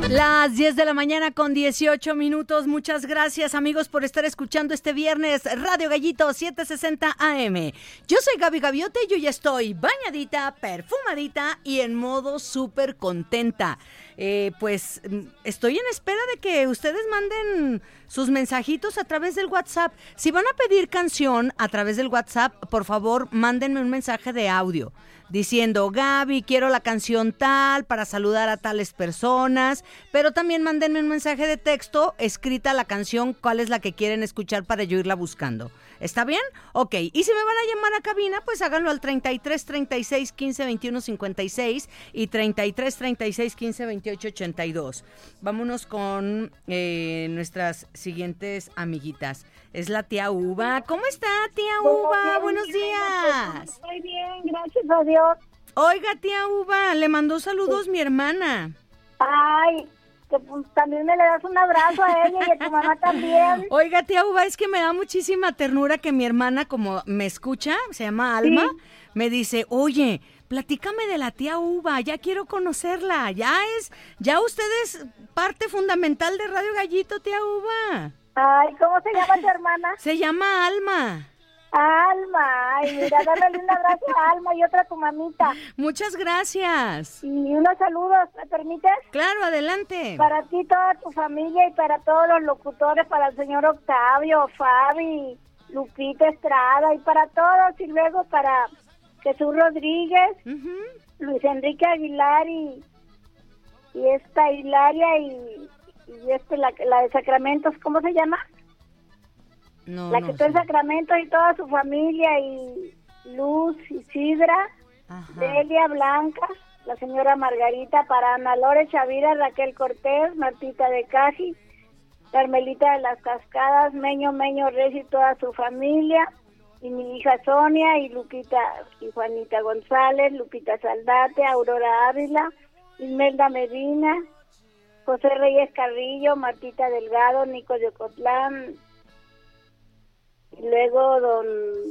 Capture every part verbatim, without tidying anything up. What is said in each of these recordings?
Las diez de la mañana con dieciocho minutos. Muchas gracias, amigos, por estar escuchando este viernes Radio Gallito setecientos sesenta A M. Yo soy Gaby Gaviote y yo ya estoy bañadita, perfumadita y en modo súper contenta. Eh, pues estoy en espera de que ustedes manden sus mensajitos a través del WhatsApp. Si van a pedir canción a través del WhatsApp, por favor, mándenme un mensaje de audio diciendo: Gaby, quiero la canción tal para saludar a tales personas, pero también mándenme un mensaje de texto escrita la canción, cuál es la que quieren escuchar para yo irla buscando. ¿Está bien? Ok. Y si me van a llamar a cabina, pues háganlo al treinta y tres, treinta y seis, quince, veintiuno, cincuenta y seis y treinta y tres, treinta y seis, quince, veintiocho, ochenta y dos. Vámonos con eh, nuestras siguientes amiguitas. Es la tía Uva. ¿Cómo está, tía Uva? Buenos días. Muy bien, gracias a Dios. Oiga, tía Uva, le mandó saludos sí. mi hermana. Ay, que pues, también me le das un abrazo a ella y a tu mamá también. Oiga, tía Uva, es que me da muchísima ternura que mi hermana, como me escucha, se llama Alma, sí. me dice: oye, platícame de la tía Uva, ya quiero conocerla, ya es, ya usted es parte fundamental de Radio Gallito, tía Uva. Ay, ¿cómo se llama tu hermana? Se llama Alma. Alma, ay, mira, dale un abrazo a Alma y otro a tu mamita. Muchas gracias. Y unos saludos, ¿me permites? Claro, adelante. Para ti, toda tu familia y para todos los locutores, para el señor Octavio, Fabi, Lupita Estrada y para todos, y luego para Jesús Rodríguez, uh-huh. Luis Enrique Aguilar y, y esta Hilaria y, y este, la, la de Sacramentos, ¿cómo se llama? No, la no que está en Sacramento y toda su familia, y Luz, Isidra, Ajá. Delia, Blanca, la señora Margarita, para Ana Lore Chavira, Raquel Cortés, Martita de Caji, Carmelita de las Cascadas, Meño Meño Reyes y toda su familia, y mi hija Sonia, y Lupita y Juanita González, Lupita Saldate, Aurora Ávila, Imelda Medina, José Reyes Carrillo, Martita Delgado, Nico de Ocotlán, luego don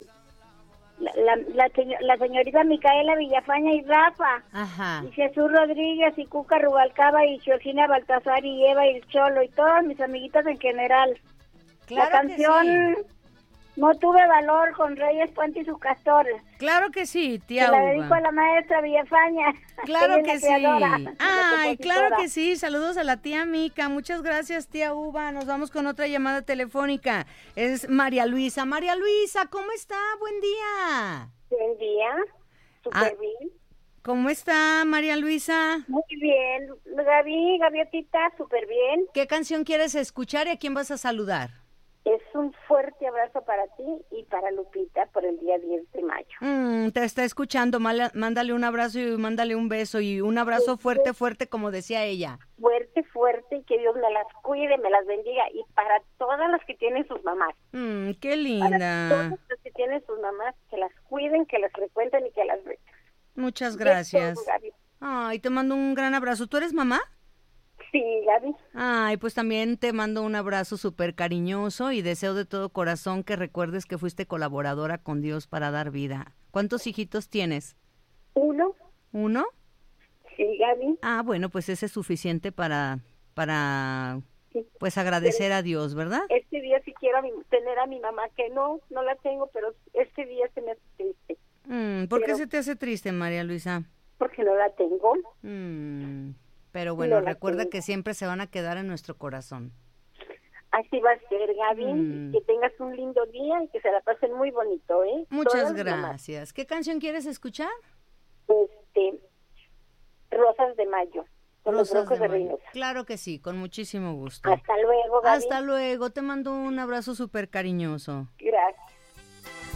la, la, la, la señorita Micaela Villafaña y Rafa, Ajá. y Jesús Rodríguez y Cuca Rubalcaba y Georgina Baltasar y Eva y el Cholo y todas mis amiguitas en general. Claro, la canción sí. No tuve valor con Reyes Puente y sus castores. Claro que sí, tía Uva. Uva. La dedico a la maestra Villafaña. Claro que sí. Ay, claro que sí. Saludos a la tía Mica. Muchas gracias, tía Uva. Nos vamos con otra llamada telefónica. Es María Luisa. María Luisa, ¿cómo está? Buen día. Buen día. Súper ah, bien. ¿Cómo está, María Luisa? Muy bien. Gaby, Gaviotita, súper bien. ¿Qué canción quieres escuchar y a quién vas a saludar? Es un fuerte abrazo para ti y para Lupita por el día diez de mayo. Mm, te está escuchando, mándale un abrazo y mándale un beso y un abrazo fuerte, fuerte, como decía ella. Fuerte, fuerte, y que Dios me las cuide, me las bendiga, y para todas las que tienen sus mamás. Mm, qué linda. Para todas las que tienen sus mamás, que las cuiden, que las frecuenten y que las vean. Muchas gracias. Ay, te mando un gran abrazo. ¿Tú eres mamá? Sí, Gaby. Ay, pues también te mando un abrazo súper cariñoso y deseo de todo corazón que recuerdes que fuiste colaboradora con Dios para dar vida. ¿Cuántos hijitos tienes? Uno. ¿Uno? Sí, Gaby. Ah, bueno, pues ese es suficiente para, para sí. pues agradecer pero a Dios, ¿verdad? Este día sí quiero a mi, tener a mi mamá, que no, no la tengo, pero este día se me hace triste. Mm, ¿Por pero, qué se te hace triste, María Luisa? Porque no la tengo. Mm. Pero bueno, no recuerda tengo. que siempre se van a quedar en nuestro corazón. Así va a ser, Gaby. Mm. Que tengas un lindo día y que se la pasen muy bonito, ¿eh? Muchas Todas gracias. ¿Qué canción quieres escuchar? Este, Rosas de Mayo, con Rosas los Broncos de, de Reynosa. Claro que sí, con muchísimo gusto. Hasta luego, Gaby. Hasta luego, te mando un abrazo súper cariñoso. Gracias.